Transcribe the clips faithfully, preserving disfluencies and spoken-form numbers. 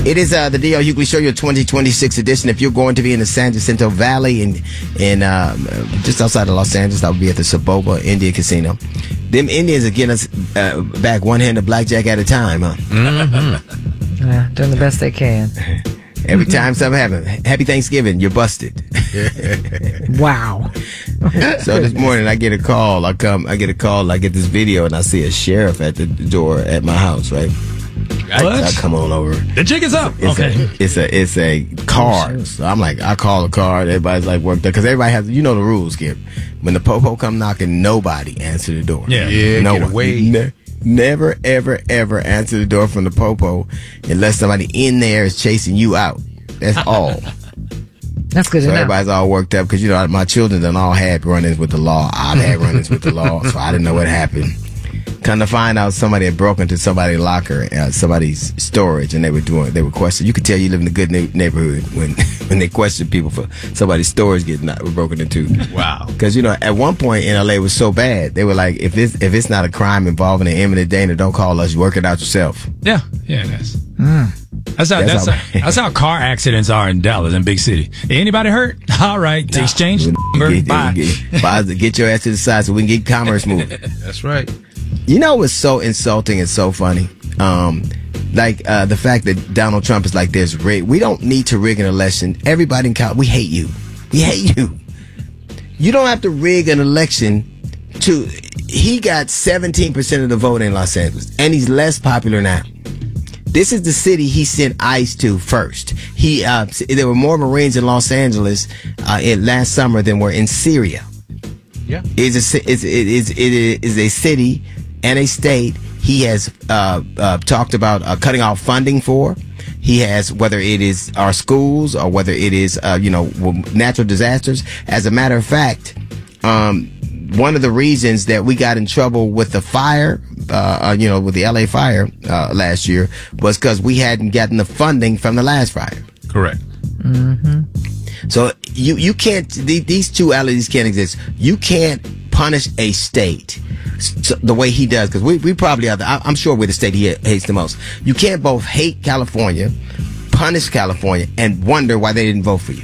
It is uh, the D L Hughley Show, your twenty twenty-six edition. If you're going to be in the San Jacinto Valley and in, in um, just outside of Los Angeles, I will be at the Saboba Indian Casino. Them Indians are getting us uh, back one hand of blackjack at a time, huh? Mm-hmm. Yeah, doing the best they can. Every time something happens, happy Thanksgiving, you're busted. Wow. So this morning I get a call. I come, I get a call. I get this video and I see a sheriff at the door at my house. Right. What? I, I come on over. The jig is up. It's okay. A, it's a it's a card. So I'm like, I call a card. Everybody's like worked up because everybody has, you know the rules, Skip. When the popo come knocking, nobody answer the door. Yeah. Yeah. No get one. away. Ne- never, ever, ever answer the door from the popo unless somebody in there is chasing you out. That's all. That's good So enough. everybody's all worked up because, you know, my children done all had run-ins with the law. I've had run-ins with the law, so I didn't know what happened. Come to find out, somebody had broken into somebody's locker, uh, somebody's storage, and they were doing, they were questioning. You could tell you live in a good na- neighborhood when when they question people for somebody's storage getting not, broken into. Wow. Because, you know, at one point in L A it was so bad, they were like, if this if it's not a crime involving an imminent danger, don't call us. Work it out yourself. Yeah. Yeah, it is. Mm. That's how That's that's, how- how, that's how car accidents are in Dallas, in big city. Anybody hurt? All right, exchange number. Get, Bye. get, buy- get your ass to the side so we can get commerce moving. That's right. You know what's so insulting and so funny? Um, like uh, the fact that Donald Trump is like, there's rig. We don't need to rig an election. Everybody in Cal, we hate you. We hate you. You don't have to rig an election to. He got seventeen percent of the vote in Los Angeles, and he's less popular now. This is the city he sent ICE to first. He uh, there were more Marines in Los Angeles uh, in last summer than were in Syria. Yeah. Is a is it is it is a city and a state he has uh, uh, talked about uh, cutting off funding for. He has, whether it is our schools or whether it is uh, you know natural disasters. As a matter of fact, um, one of the reasons that we got in trouble with the fire, uh, you know, with the L A fire uh, last year, was because we hadn't gotten the funding from the last fire. Correct. Mm-hmm. So you you can't, these two alleys can't exist. You can't punish a state the way he does, because we, we probably are the, I'm sure we're the state he hates the most. You can't both hate California, punish California, and wonder why they didn't vote for you.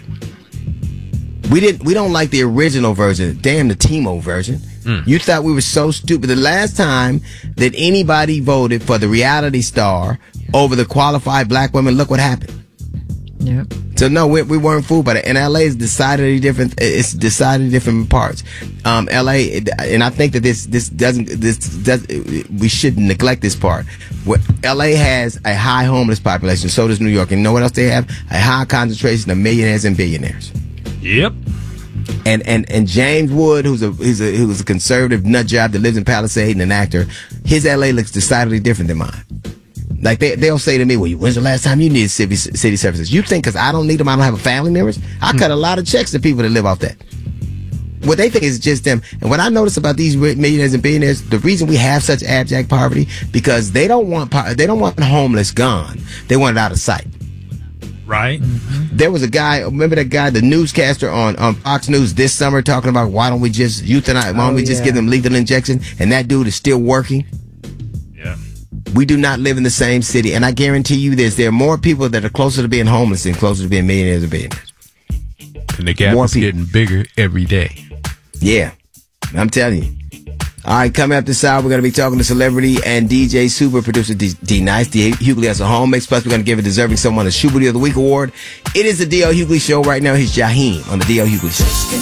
We didn't. We don't like the original version. Damn the T-Mo version. Mm. You thought we were so stupid. The last time that anybody voted for the reality star over the qualified black women, look what happened. Yep. So no, we, we weren't fooled by it. And L A is decidedly different. It's decidedly different parts. Um, L A, and I think that this this doesn't this does we shouldn't neglect this part. What L A has a high homeless population. So does New York. And you know what else they have? A high concentration of millionaires and billionaires. Yep. And and and James Wood, who's a who's a who's a conservative nut job that lives in Palisade and an actor, his L A looks decidedly different than mine. Like they they'll say to me, "Well, when's the last time you needed city city services?" You think because I don't need them, I don't have a family members? I hmm. cut a lot of checks to people that live off that. What they think is just them. And what I notice about these millionaires and billionaires, the reason we have such abject poverty, because they don't want they don't want homeless gone. They want it out of sight. Right. Mm-hmm. There was a guy, remember that guy, the newscaster on, on Fox News this summer talking about why don't we just euthanize, why don't oh, we just yeah. give them lethal injection? And that dude is still working. Yeah. We do not live in the same city. And I guarantee you this, there are more people that are closer to being homeless than closer to being millionaires and billionaires. And the gap more is people. getting bigger every day. Yeah. I'm telling you. All right, coming up this hour, we're going to be talking to celebrity and D J super producer D, D Nice. D Hughley has a home mix. Plus, we're going to give a deserving someone a Shubity of the Week award. It is the D L Hughley Show right now. He's Jaheim on the D L Hughley Show.